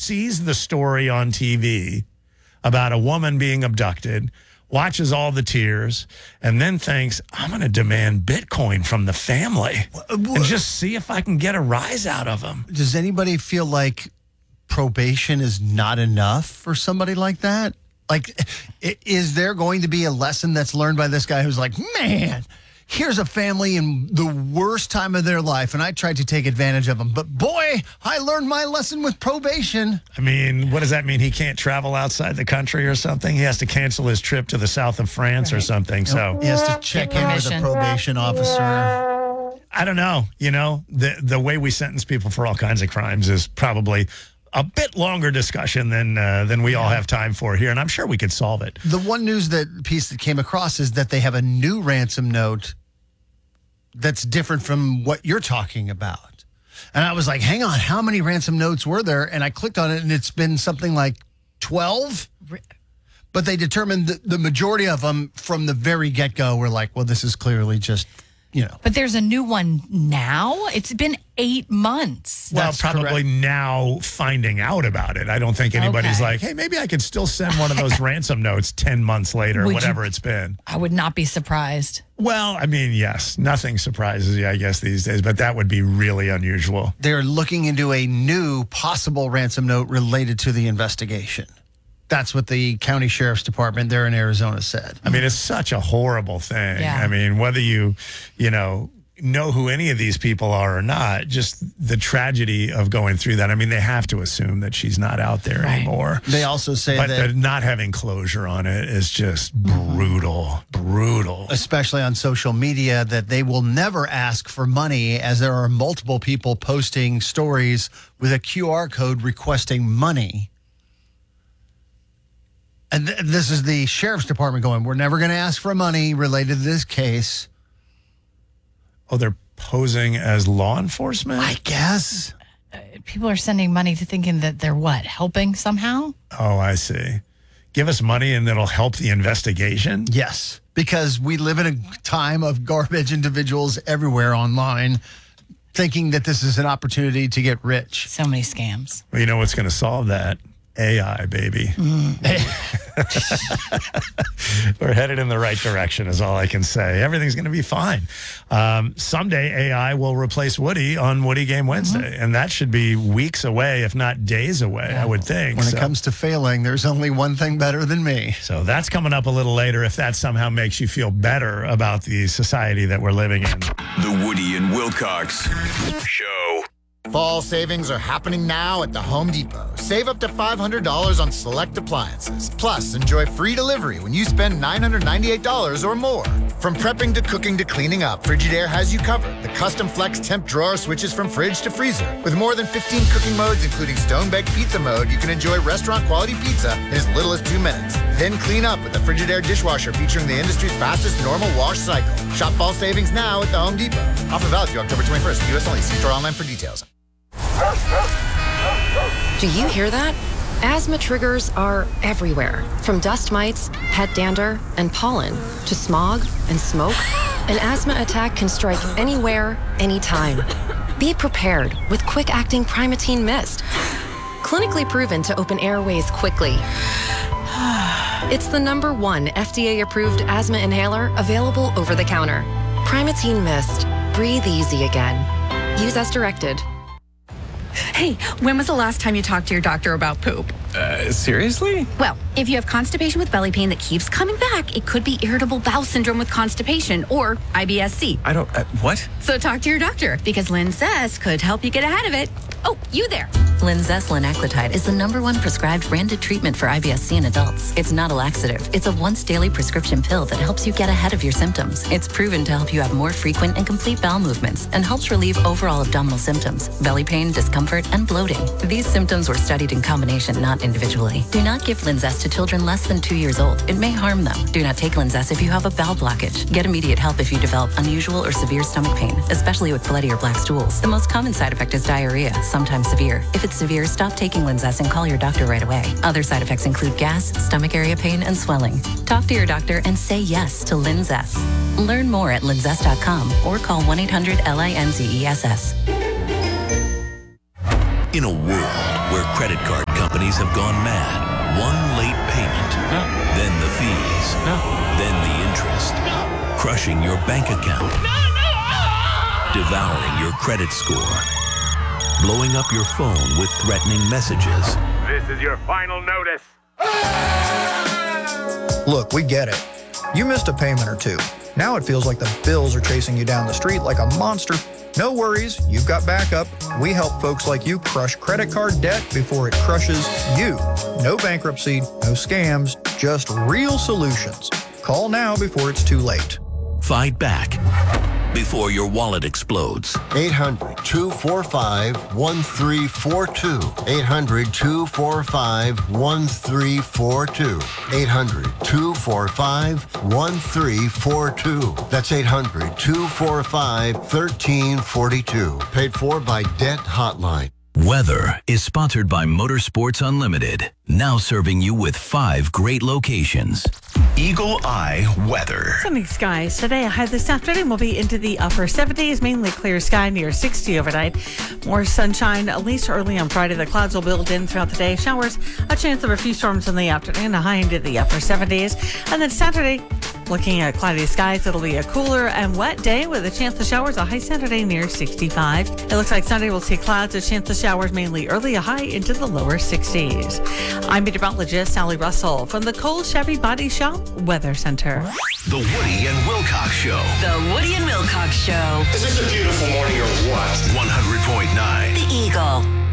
sees the story on TV about a woman being abducted, watches all the tears, and then thinks, I'm going to demand Bitcoin from the family and just see if I can get a rise out of them. Does anybody feel like probation is not enough for somebody like that? Like, is there going to be a lesson that's learned by this guy who's like, man, here's a family in the worst time of their life, and I tried to take advantage of them. But boy, I learned my lesson with probation. I mean, what does that mean? He can't travel outside the country or something? He has to cancel his trip to the south of France or something. So he has to check in with a probation officer. I don't know. You know, the way we sentence people for all kinds of crimes is probably a bit longer discussion than we all have time for here, and I'm sure we could solve it. The one piece that came across is that they have a new ransom note that's different from what you're talking about. And I was like, hang on, how many ransom notes were there? And I clicked on it, and it's been something like 12. But they determined that the majority of them from the very get-go were like, well, this is clearly just, you know. But there's a new one now? It's been 8 months. Well, That's probably correct. Now finding out about it. I don't think anybody's like, hey, maybe I could still send one of those ransom notes 10 months later, whatever it's been. I would not be surprised. Well, I mean, yes, nothing surprises you, I guess, these days, but that would be really unusual. They're looking into a new possible ransom note related to the investigation. That's what the county sheriff's department there in Arizona said. I mean, it's such a horrible thing. Yeah. I mean, whether you know who any of these people are or not, just the tragedy of going through that. I mean, they have to assume that she's not out there anymore. They also say But that not having closure on it is just brutal. especially on social media, that they will never ask for money, as there are multiple people posting stories with a QR code requesting money. And this is the sheriff's department going, we're never going to ask for money related to this case. Oh, they're posing as law enforcement? I guess. People are sending money to thinking that they're what? Helping somehow? Oh, I see. Give us money and it'll help the investigation? Yes, because we live in a time of garbage individuals everywhere online thinking that this is an opportunity to get rich. So many scams. Well, you know what's going to solve that? AI, baby. We're headed in the right direction is all I can say. Everything's going to be fine. Someday AI will replace Woody on Woody Game Wednesday, and that should be weeks away, if not days away, I would think. When it comes to failing, there's only one thing better than me. So that's coming up a little later if that somehow makes you feel better about the society that we're living in. The Woody and Wilcox Show. Fall savings are happening now at the Home Depot. Save up to $500 on select appliances. Plus, enjoy free delivery when you spend $998 or more. From prepping to cooking to cleaning up, Frigidaire has you covered. The custom flex temp drawer switches from fridge to freezer. With more than 15 cooking modes, including stone-baked pizza mode, you can enjoy restaurant-quality pizza in as little as 2 minutes. Then clean up with the Frigidaire dishwasher featuring the industry's fastest normal wash cycle. Shop fall savings now at the Home Depot. Offer valid through October 21st. U.S. only. See store online for details. Do you hear that? Asthma triggers are everywhere, from dust mites, pet dander, and pollen, to smog and smoke. An asthma attack can strike anywhere, anytime. Be prepared with quick-acting Primatene Mist. Clinically proven to open airways quickly. It's the #1 FDA-approved asthma inhaler available over the counter. Primatene Mist. Breathe easy again. Use as directed. Hey, when was the last time you talked to your doctor about poop? Seriously? Well, if you have constipation with belly pain that keeps coming back, it could be irritable bowel syndrome with constipation or IBS-C. I don't, what? So talk to your doctor, because Linzess could help you get ahead of it. Oh, you there. Linzess linaclotide is the #1 prescribed branded treatment for IBS-C in adults. It's not a laxative. It's a once-daily prescription pill that helps you get ahead of your symptoms. It's proven to help you have more frequent and complete bowel movements and helps relieve overall abdominal symptoms, belly pain, discomfort, and bloating. These symptoms were studied in combination, not individually. Do not give Linzess to children less than 2 years old. It may harm them. Do not take Linzess if you have a bowel blockage. Get immediate help if you develop unusual or severe stomach pain, especially with bloody or black stools. The most common side effect is diarrhea, sometimes severe. If it's severe, stop taking Linzess and call your doctor right away. Other side effects include gas, stomach area pain, and swelling. Talk to your doctor and say yes to Linzess. Learn more at linzess.com or call 1-800-LINZESS. In a world where credit card companies have gone mad. One late payment, then the fees, then the interest, crushing your bank account, devouring your credit score, blowing up your phone with threatening messages. This is your final notice. Look, we get it. You missed a payment or two. Now it feels like the bills are chasing you down the street like a monster. No worries, you've got backup. We help folks like you crush credit card debt before it crushes you. No bankruptcy, no scams, just real solutions. Call now before it's too late. Fight back before your wallet explodes. 800-245-1342. 800-245-1342. 800-245-1342. That's 800-245-1342. Paid for by Debt Hotline. Weather is sponsored by Motorsports Unlimited, now serving you with 5 great locations. Eagle Eye weather. Sunny skies today. A high this afternoon will be into the upper 70s, mainly clear sky near 60 overnight. More sunshine, at least early on Friday. The clouds will build in throughout the day. Showers, a chance of a few storms in the afternoon, a high into the upper 70s. And then Saturday, looking at cloudy skies, it'll be a cooler and wet day with a chance of showers, a high Saturday near 65. It looks like Sunday will see clouds, a chance of showers mainly early, a high into the lower 60s. I'm meteorologist Sally Russell from the Cole Chevy Body Shop Weather Center. The Woody and Wilcox Show. The Woody and Wilcox Show. Is this a beautiful morning or what? 100.9. The Eagle.